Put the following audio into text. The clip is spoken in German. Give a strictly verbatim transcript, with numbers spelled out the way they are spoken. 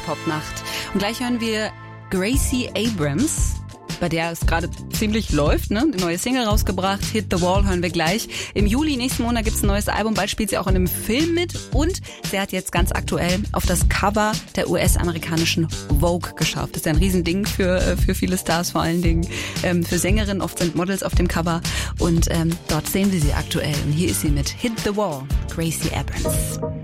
Popnacht. Und gleich hören wir Gracie Abrams, bei der es gerade ziemlich läuft, ne? Eine neue Single rausgebracht, Hit the Wall hören wir gleich. Im Juli nächsten Monat gibt's ein neues Album, bald spielt sie auch in einem Film mit und sie hat jetzt ganz aktuell auf das Cover der U S-amerikanischen Vogue geschafft. Das ist ja ein Riesending für für viele Stars, vor allen Dingen ähm, für Sängerinnen. Oft sind Models auf dem Cover und ähm, dort sehen wir sie aktuell. Und hier ist sie mit Hit the Wall, Gracie Abrams.